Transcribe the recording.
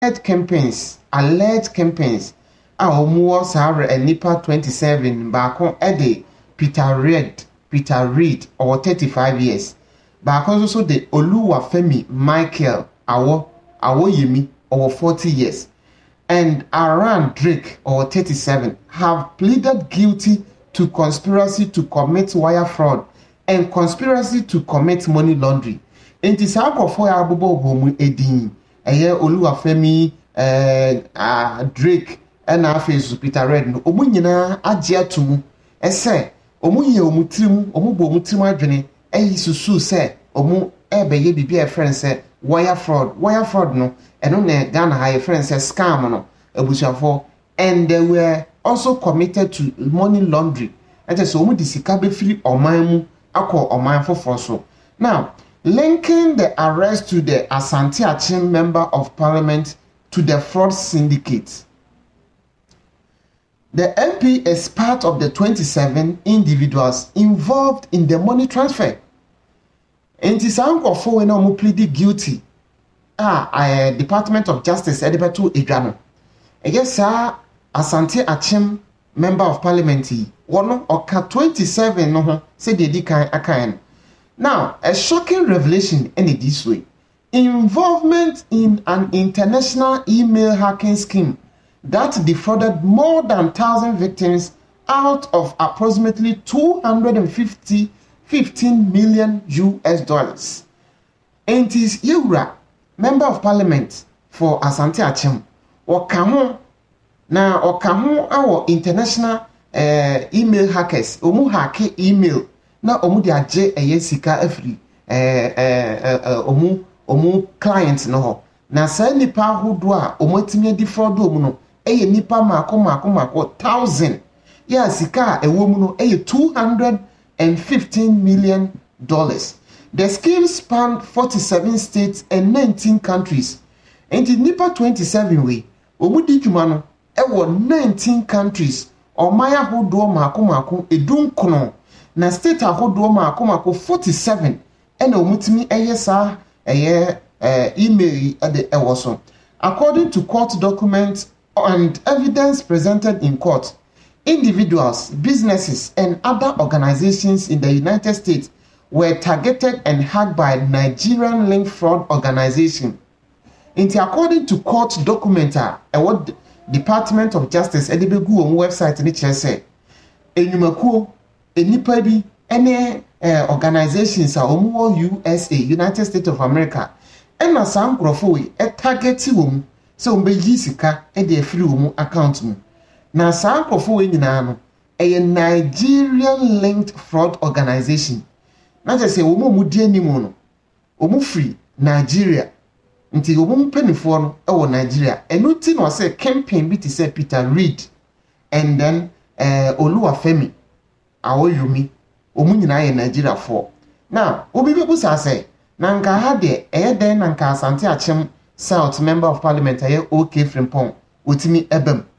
alleged campaigns a omuo sare nipa 27 baako de Peter Reed or 35 years baako so de Oluwafemi Michael Awoyemi or 40 years and Aaron Drake or 37 have pleaded guilty to conspiracy to commit wire fraud and conspiracy to commit money laundering. Enti saa akofo ya abobo homu edin eye Oluwafemi Drake and afesu Peter Reed no omu nyina agye atumu ese omu ye omu tirim omu bo omu tirim adwene eyi susu se omu ebeye bibia friend se wire fraud no eno na Ghana high friend se scam no abusuafo and they were also committed to money laundering. And so omu disika be free oman mu akọ oman foforo so. Now, linking the arrest to the Asante Achim member of parliament to the fraud syndicate. The MP is part of the 27 individuals involved in the money transfer. And this uncle when omu pleaded guilty. Department of Justice Edibetu Ejano. Yes, sir, Asante Achim member of parliament one oka 27 no say they di kan akan. Now, a shocking revelation in this way. Involvement in an international email hacking scheme that defrauded more than 1,000 victims out of approximately 215 million US dollars. And is Yura, member of parliament for Asante Achim, Okaho our international email hackers, omu hacke email, na omu de aje sika every omu client no na sa nipa hodo a omu timi defraud omu no nipa mako 1,000 ya sika ewo mu no 215 million dollars. The scheme spanned 47 states and 19 countries. And the nipa 27 way omu di dwuma no 19 countries omaya hodo mako edunkono na state ahodo mako 47 ena omutimi sa email ade ewoso. According to court documents and evidence presented in court, individuals, businesses and other organizations in the United States were targeted and hacked by Nigerian link fraud organization. According to court documents, Department of Justice edibegu on website ni chese enyumakuo enipa bi ene organizations a omo USA United States of America ena san krofo we targeti wom se ombe yisika e de free wom account mu na san krofo we nyina no Nigerian linked fraud organization na je se womo mu die nimu no omu free Nigeria nti omu penifo no ewo Nigeria enuti no say campaign bi ti say Peter Reed and then Oluwafemi Awoyemi omu nyina ye Nigeria for. Now obi be busa say na nka ha de den na nka Asante Achim South member of parliament OK Frimpong otimi ebem